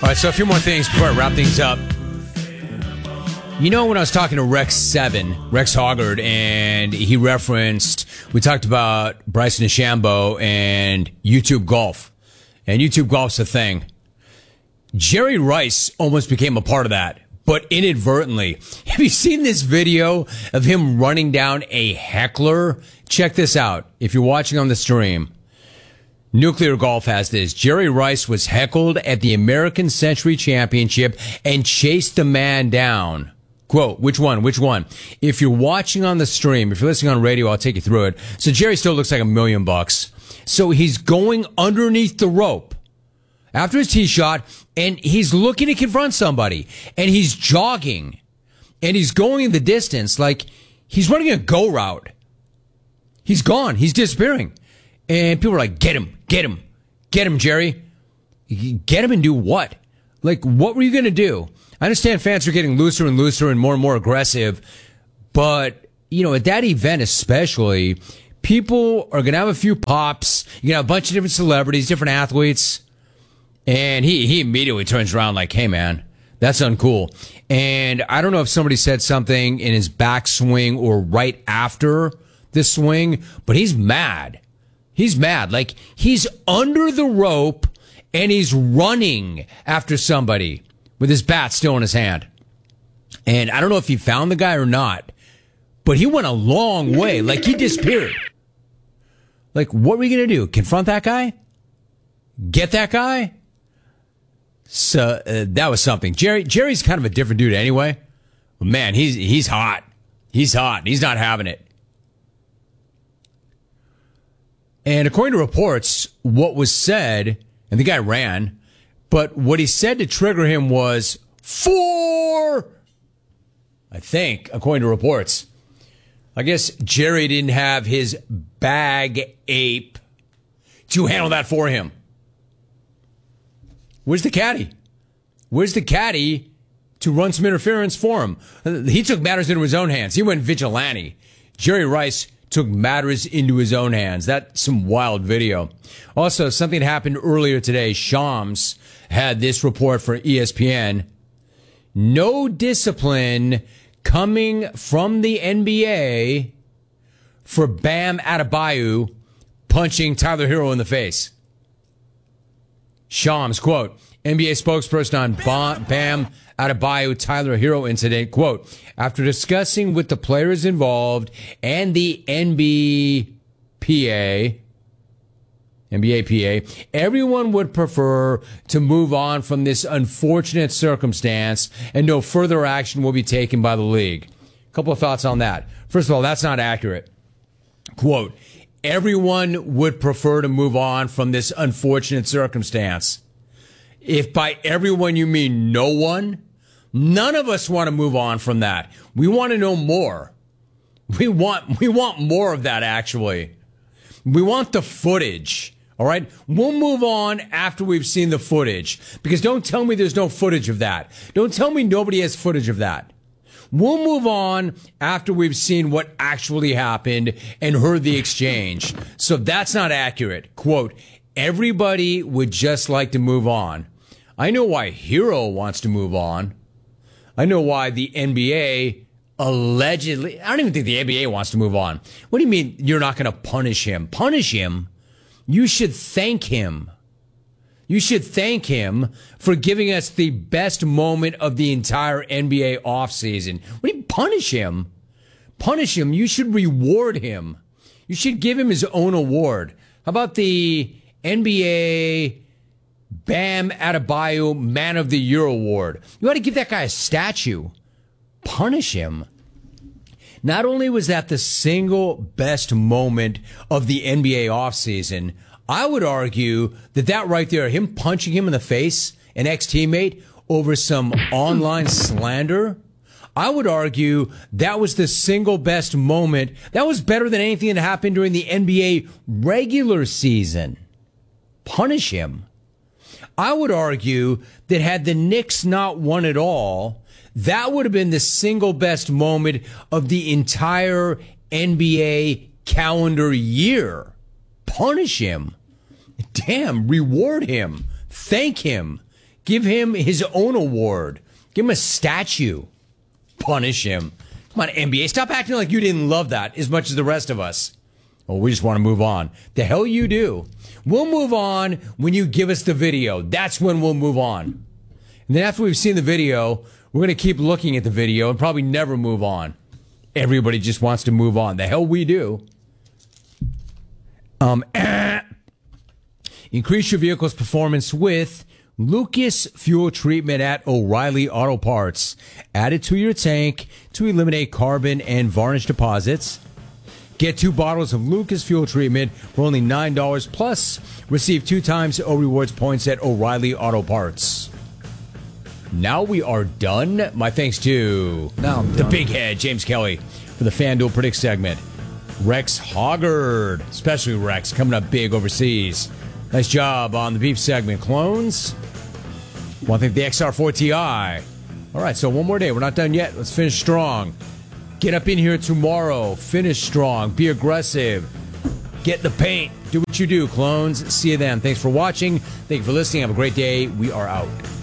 right, so a few more things before I wrap things up. You know, when I was talking to Rex Hoggard, and he referenced, we talked about Bryson DeChambeau and YouTube golf. And YouTube golf's a thing. Jerry Rice almost became a part of that, but inadvertently. Have you seen this video of him running down a heckler? Check this out if you're watching on the stream. Nuclear Golf has this. Jerry Rice was heckled at the American Century Championship and chased the man down. Quote, which one? If you're watching on the stream, if you're listening on radio, I'll take you through it. So Jerry still looks like $1 million. So he's going underneath the rope after his tee shot, and he's looking to confront somebody, and he's jogging, and he's going in the distance like he's running a go route. He's gone. He's disappearing. And people are like, get him, Jerry. Get him and do what? Like, what were you going to do? I understand fans are getting looser and looser and more aggressive, but, you know, at that event especially, people are going to have a few pops. You're going to have a bunch of different celebrities, different athletes, and he immediately turns around like, hey, man, that's uncool. And I don't know if somebody said something in his backswing or right after the swing, but he's mad. He's mad. Like, he's under the rope, and he's running after somebody with his bat still in his hand. And I don't know if he found the guy or not, but he went a long way. Like, he disappeared. Like, what were you going to do? Confront that guy? Get that guy? So that was something. Jerry's kind of a different dude anyway. But man, he's hot. He's hot. He's not having it. And according to reports, what was said, and the guy ran, but what he said to trigger him was, I think, according to reports. I guess Jerry didn't have his bag ape to handle that for him. Where's the caddy? Where's the caddy to run some interference for him? He took matters into his own hands. He went vigilante. Jerry Rice took matters into his own hands. That's some wild video. Also, something happened earlier today. Shams had this report for ESPN. No discipline coming from the NBA for Bam Adebayo punching Tyler Hero in the face. Shams, quote, NBA spokesperson on Bam Adebayo Tyler Hero incident, quote, after discussing with the players involved and the NBA PA, everyone would prefer to move on from this unfortunate circumstance and no further action will be taken by the league. A couple of thoughts on that. First of all, that's not accurate. Quote, everyone would prefer to move on from this unfortunate circumstance. If by everyone you mean no one, none of us want to move on from that. We want to know more. We want more of that, actually. We want the footage. All right? We'll move on after we've seen the footage. Because don't tell me there's no footage of that. Don't tell me nobody has footage of that. We'll move on after we've seen what actually happened and heard the exchange. So that's not accurate. Quote, everybody would just like to move on. I know why Hero wants to move on. I know why the NBA allegedly, I don't even think the NBA wants to move on. What do you mean you're not going to punish him? Punish him? You should thank him. You should thank him for giving us the best moment of the entire NBA offseason. What do you punish him? Punish him. You should reward him. You should give him his own award. How about the NBA Bam Adebayo Man of the Year award? You ought to give that guy a statue. Punish him. Not only was that the single best moment of the NBA offseason, I would argue that right there, him punching him in the face, an ex-teammate, over some online slander, I would argue that was the single best moment. That was better than anything that happened during the NBA regular season. Punish him. I would argue that had the Knicks not won it all, that would have been the single best moment of the entire NBA calendar year. Punish him. Damn, reward him. Thank him. Give him his own award. Give him a statue. Punish him. Come on, NBA. Stop acting like you didn't love that as much as the rest of us. Oh, we just want to move on. The hell you do. We'll move on when you give us the video. That's when we'll move on. And then after we've seen the video, we're going to keep looking at the video and probably never move on. Everybody just wants to move on. The hell we do. Increase your vehicle's performance with Lucas Fuel Treatment at O'Reilly Auto Parts. Add it to your tank to eliminate carbon and varnish deposits. Get 2 bottles of Lucas Fuel Treatment for only $9 plus. Receive 2 times O Rewards points at O'Reilly Auto Parts. Now we are done. My thanks to the big head, James Kelly, for the FanDuel Predict segment. Rex Hoggard, especially Rex, coming up big overseas. Nice job on the beef segment. Clones, want to thank the XR4 Ti. All right, so one more day. We're not done yet. Let's finish strong. Get up in here tomorrow. Finish strong. Be aggressive. Get the paint. Do what you do, clones. See you then. Thanks for watching. Thank you for listening. Have a great day. We are out.